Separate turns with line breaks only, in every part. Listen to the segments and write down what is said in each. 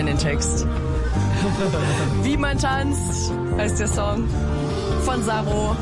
kenne den Text. Wie man tanzt, heißt der Song von Saro.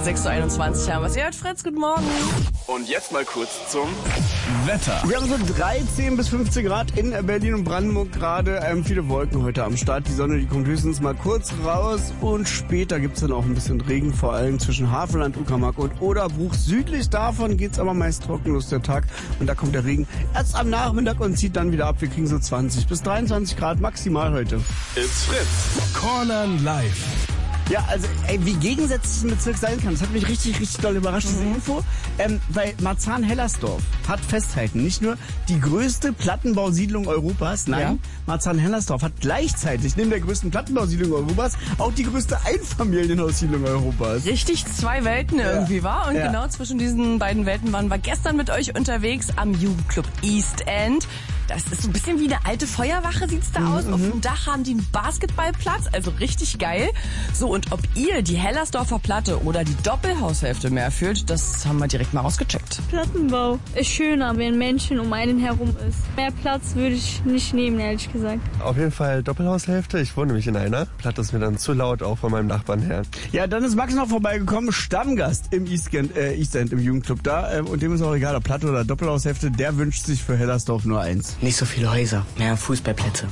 6:21 haben wir es. Ihr hört Fritz, guten Morgen.
Und jetzt mal kurz zum
Wetter.
Wir haben so 13 bis 15 Grad in Berlin und Brandenburg gerade. Viele Wolken heute am Start. Die Sonne, die kommt höchstens mal kurz raus. Und später gibt es dann auch ein bisschen Regen, vor allem zwischen Havelland, Uckermark und Oderbruch. Südlich davon geht es aber meist trockenlos der Tag. Und da kommt der Regen erst am Nachmittag und zieht dann wieder ab. Wir kriegen so 20 bis 23 Grad maximal heute.
It's Fritz.
Cornern live.
Ja, also wie gegensätzlich ein Bezirk sein kann, das hat mich richtig doll überrascht, diese Info. Weil Marzahn-Hellersdorf hat festhalten, nicht nur die größte Plattenbausiedlung Europas, nein,
Ja.
Marzahn-Hellersdorf hat gleichzeitig neben der größten Plattenbausiedlung Europas auch die größte Einfamilienhaussiedlung Europas.
Richtig zwei Welten irgendwie, war. Und
Ja.
genau zwischen diesen beiden Welten waren wir gestern mit euch unterwegs am Jugendclub East End. Das ist so ein bisschen wie eine alte Feuerwache, sieht's da aus. Auf dem Dach haben die einen Basketballplatz, also richtig geil. So, und ob ihr die Hellersdorfer Platte oder die Doppelhaushälfte mehr fühlt, das haben wir direkt mal ausgecheckt.
Plattenbau ist schöner, wenn Menschen um einen herum ist. Mehr Platz würde ich nicht nehmen, ehrlich gesagt.
Auf jeden Fall Doppelhaushälfte. Ich wohne nämlich in einer. Platte ist mir dann zu laut, auch von meinem Nachbarn her.
Ja, dann ist Max noch vorbeigekommen, Stammgast im East End im Jugendclub da. Und dem ist auch egal, ob Platte oder Doppelhaushälfte, der wünscht sich für Hellersdorf nur eins.
Nicht so viele Häuser, mehr Fußballplätze.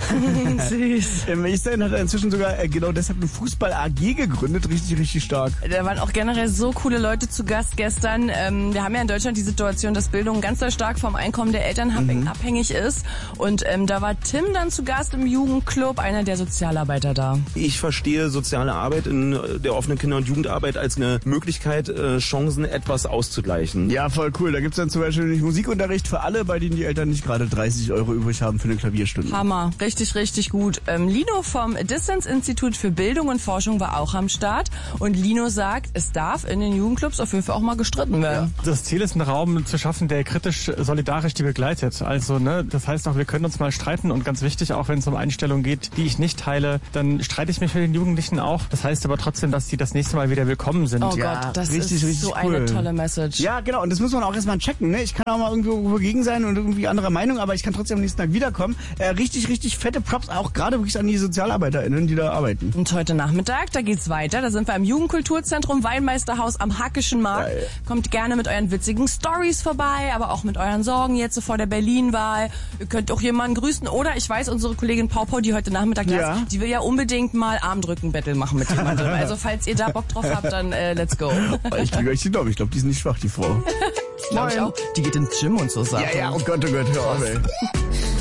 Süß.
Im East End hat er inzwischen sogar genau deshalb eine Fußball-AG gegründet, richtig stark.
Da waren auch generell so coole Leute zu Gast gestern. Wir haben ja in Deutschland die Situation, dass Bildung ganz sehr stark vom Einkommen der Eltern abhängig ist. Und da war Tim dann zu Gast im Jugendclub, einer der Sozialarbeiter da.
Ich verstehe soziale Arbeit in der offenen Kinder- und Jugendarbeit als eine Möglichkeit, Chancen etwas auszugleichen.
Ja, voll cool. Da gibt's dann zum Beispiel nicht Musikunterricht für alle, bei denen die Eltern nicht gerade 30 € übrig haben für eine Klavierstunde.
Hammer, richtig gut. Lino vom Distance-Institut für Bildung und Forschung war auch am Start. Und Lino sagt, es darf in den Jugendclubs auf jeden Fall auch mal gestritten werden.
Das Ziel ist, einen Raum zu schaffen, der kritisch, solidarisch die begleitet. Also, das heißt auch, wir können uns mal streiten und ganz wichtig, auch wenn es um Einstellungen geht, die ich nicht teile, dann streite ich mich mit den Jugendlichen auch. Das heißt aber trotzdem, dass die das nächste Mal wieder willkommen sind.
Oh
Ja,
Gott, das
richtig
ist so
cool.
eine tolle Message.
Ja, genau. Und das muss man auch erstmal checken. Ne? Ich kann auch mal irgendwo gegen sein und irgendwie anderer Meinung, aber ich kann trotzdem am nächsten Tag wiederkommen. Richtig fette Props auch gerade wirklich an die SozialarbeiterInnen, die da arbeiten.
Und heute Nachmittag, da geht's weiter. Da sind wir im Jugendkulturzentrum Weinmeisterhaus am Hackischen Markt.
Geil.
Kommt gerne mit euren witzigen Stories vorbei, aber auch mit euren Sorgen jetzt vor der Berlin-Wahl. Ihr könnt auch jemanden grüßen. Oder ich weiß, unsere Kollegin Pau, die heute Nachmittag da
Ja.
ist, die will ja unbedingt mal Armdrücken-Battle machen mit jemandem. Also falls ihr da Bock drauf habt, dann let's go.
Ich kriege euch die Daumen. Ich glaube, die ist nicht schwach, die Frau.
Glaube ich auch. Die geht ins Gym und so Sachen.
Ja, oh Gott, hör auf, ey.